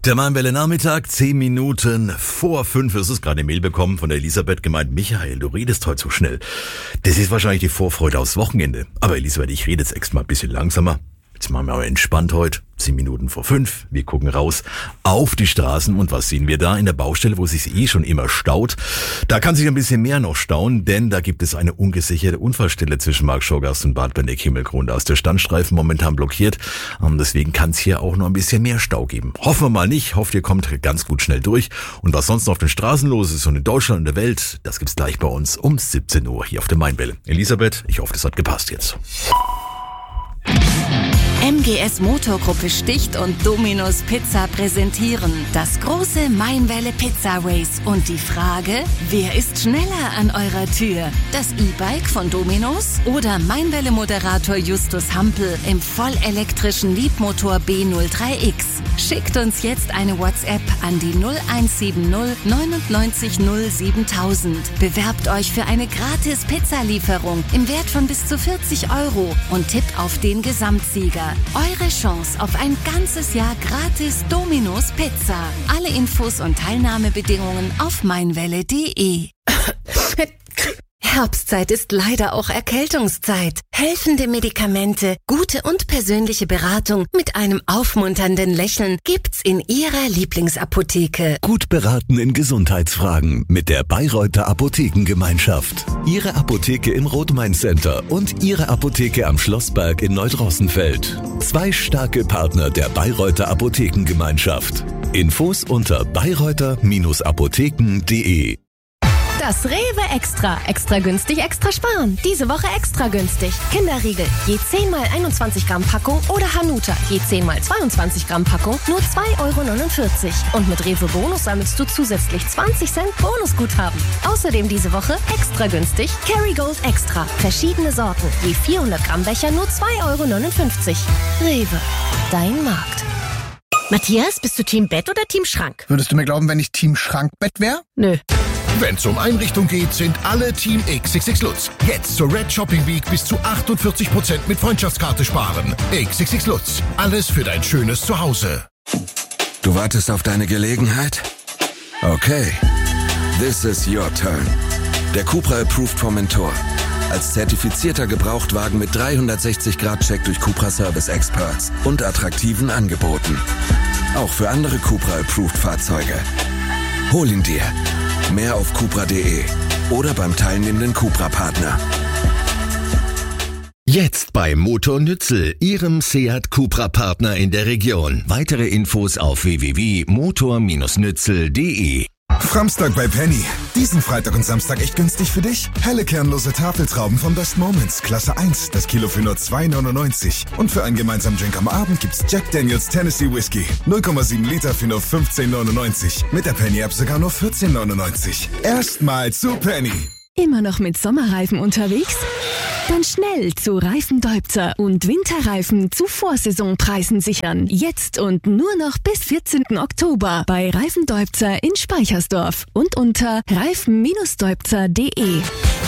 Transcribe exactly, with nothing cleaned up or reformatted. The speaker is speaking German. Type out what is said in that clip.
Der Mainwelle Nachmittag, zehn Minuten vor fünf. Es ist gerade eine Mail bekommen von der Elisabeth, gemeint, Michael, du redest heute so schnell. Das ist wahrscheinlich die Vorfreude aufs Wochenende. Aber Elisabeth, ich rede jetzt extra mal ein bisschen langsamer. Jetzt machen wir aber entspannt heute. Zehn Minuten vor fünf. Wir gucken raus auf die Straßen. Und was sehen wir da? In der Baustelle, wo es sich eh schon immer staut. Da kann sich ein bisschen mehr noch stauen, denn da gibt es eine ungesicherte Unfallstelle zwischen Marktschorgast und Bad Bendeck-Himmelgrund. Da ist der Standstreifen momentan blockiert. Deswegen kann es hier auch noch ein bisschen mehr Stau geben. Hoffen wir mal nicht. Hofft, ihr kommt ganz gut schnell durch. Und was sonst noch auf den Straßen los ist und in Deutschland und der Welt, das gibt's gleich bei uns um siebzehn Uhr hier auf der Mainwelle. Elisabeth, ich hoffe, das hat gepasst jetzt. M G S Motorgruppe Sticht und Domino's Pizza präsentieren das große Mainwelle Pizza Race und die Frage, wer ist schneller an eurer Tür? Das E-Bike von Domino's oder Mainwelle-Moderator Justus Hampel im vollelektrischen Liebmotor B null drei X? Schickt uns jetzt eine WhatsApp an die null eins sieben null neun neun null siebentausend. Bewerbt euch für eine gratis Pizzalieferung im Wert von bis zu vierzig Euro und tippt auf den Gesamtsieger. Eure Chance auf ein ganzes Jahr gratis Domino's Pizza. Alle Infos und Teilnahmebedingungen auf mainwelle punkt de. Herbstzeit ist leider auch Erkältungszeit. Helfende Medikamente, gute und persönliche Beratung mit einem aufmunternden Lächeln gibt's in Ihrer Lieblingsapotheke. Gut beraten in Gesundheitsfragen mit der Bayreuther Apothekengemeinschaft. Ihre Apotheke im Rot-Main-Center und Ihre Apotheke am Schlossberg in Neudrossenfeld. Zwei starke Partner der Bayreuther Apothekengemeinschaft. Infos unter bayreuther apotheken punkt de. Das Rewe Extra. Extra günstig, extra sparen. Diese Woche extra günstig. Kinderriegel, je zehn mal einundzwanzig Gramm Packung oder Hanuta, je zehn mal zweiundzwanzig Gramm Packung, nur zwei Euro neunundvierzig. Und mit Rewe Bonus sammelst du zusätzlich zwanzig Cent Bonusguthaben. Außerdem diese Woche extra günstig Kerrygold Extra. Verschiedene Sorten, je vierhundert Gramm Becher, nur zwei Euro neunundfünfzig. Rewe, dein Markt. Matthias, bist du Team Bett oder Team Schrank? Würdest du mir glauben, wenn ich Team Schrankbett wäre? Nö. Wenn's um Einrichtung geht, sind alle Team X X X Lutz. Jetzt zur Red Shopping Week bis zu achtundvierzig Prozent mit Freundschaftskarte sparen. X X X Lutz. Alles für dein schönes Zuhause. Du wartest auf deine Gelegenheit? Okay. This is your turn. Der Cupra Approved Formentor. Als zertifizierter Gebrauchtwagen mit dreihundertsechzig Grad Check durch Cupra Service Experts und attraktiven Angeboten. Auch für andere Cupra Approved Fahrzeuge. Hol ihn dir. Mehr auf cupra punkt de oder beim teilnehmenden Cupra-Partner. Jetzt bei Motor Nützel, Ihrem Seat Cupra-Partner in der Region. Weitere Infos auf w w w punkt motor nützel punkt de. Framstag bei Penny. Diesen Freitag und Samstag echt günstig für dich? Helle kernlose Tafeltrauben von Best Moments, Klasse eins, das Kilo für nur zwei neunundneunzig. Und für einen gemeinsamen Drink am Abend gibt's Jack Daniels Tennessee Whiskey. null Komma sieben Liter für nur fünfzehn neunundneunzig. Mit der Penny-App sogar nur vierzehn neunundneunzig. Erstmal zu Penny. Immer noch mit Sommerreifen unterwegs? Dann schnell zu Reifen Deutzer und Winterreifen zu Vorsaisonpreisen sichern. Jetzt und nur noch bis vierzehnten Oktober bei Reifen Deutzer in Speichersdorf und unter reifen Bindestrich deutzer punkt de.